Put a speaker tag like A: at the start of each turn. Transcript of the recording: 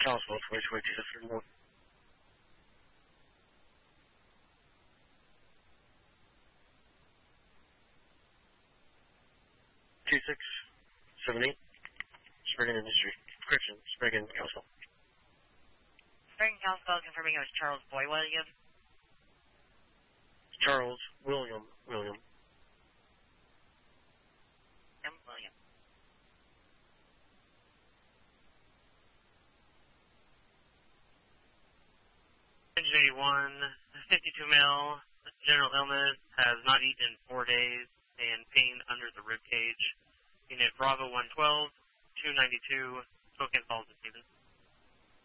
A: Charlesville, Raceway 231. 2678, Spriggan Industry. Correction, Spriggan Council.
B: Spriggan Council confirming it was Charles Boy William.
A: Charles William.
B: William.
C: Engine 81, 52 mil, general illness, has not eaten in 4 days, and pain under the rib cage. Unit Bravo 112, 292, Spokane Falls, New Haven.